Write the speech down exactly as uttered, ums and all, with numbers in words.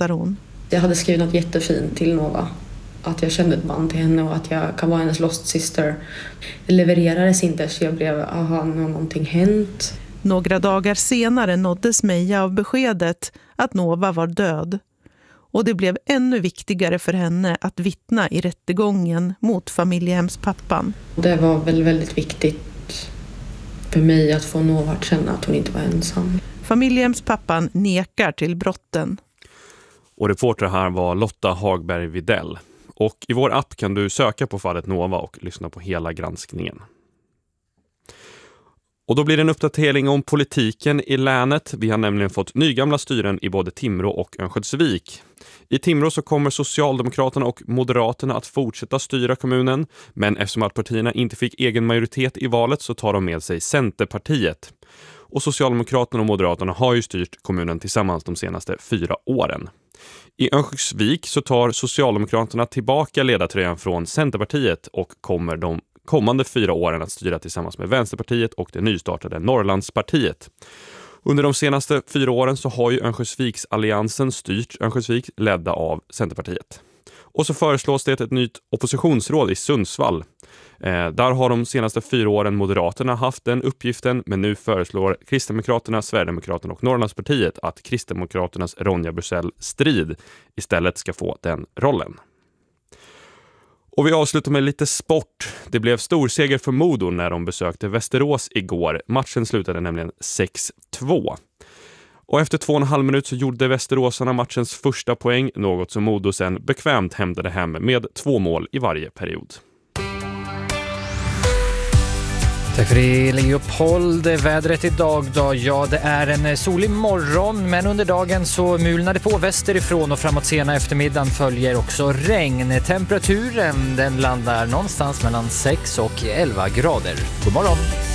berättar hon. Jag hade skrivit något jättefint till Nova. Att jag kände ett band till henne och att jag kan vara hennes lost sister. Det levererades inte så jag blev, aha, nu har någonting hänt. Några dagar senare nåddes Meja av beskedet att Nova var död. Och det blev ännu viktigare för henne att vittna i rättegången mot familjehemspappan. Det var väl väldigt viktigt för mig att få Nova att känna att hon inte var ensam. Familjehemspappan nekar till brotten. Och reporter här var Lotta Hagberg Videll. Och i vår app kan du söka på fallet Nova och lyssna på hela granskningen. Och då blir det en uppdatering om politiken i länet. Vi har nämligen fått nygamla styren i både Timrå och Örnsköldsvik. I Timrå så kommer Socialdemokraterna och Moderaterna att fortsätta styra kommunen. Men eftersom att partierna inte fick egen majoritet i valet så tar de med sig Centerpartiet. Och Socialdemokraterna och Moderaterna har ju styrt kommunen tillsammans de senaste fyra åren. I Örnsköldsvik så tar Socialdemokraterna tillbaka ledartröjan från Centerpartiet och kommer de kommande fyra åren att styra tillsammans med Vänsterpartiet och det nystartade Norrlandspartiet. Under de senaste fyra åren så har ju Örnsköldsviksalliansen styrt Örnsköldsvik ledda av Centerpartiet. Och så föreslås det ett nytt oppositionsråd i Sundsvall. Eh, där har de senaste fyra åren Moderaterna haft den uppgiften, men nu föreslår Kristdemokraterna, Sverigedemokraterna och Norrlandspartiet att Kristdemokraternas Ronja Bursell Strid istället ska få den rollen. Och vi avslutar med lite sport. Det blev storseger för Modo när de besökte Västerås igår. Matchen slutade nämligen sex två. Och efter två och en halv minut så gjorde Västeråsarna matchens första poäng, något som Modo sen bekvämt hämtade hem med två mål i varje period. Tack för det, Leopold. Vädret idag då, ja det är en solig morgon, men under dagen så mulnar det på västerifrån och framåt sena eftermiddagen följer också regn. Temperaturen den landar någonstans mellan sex och elva grader. God morgon!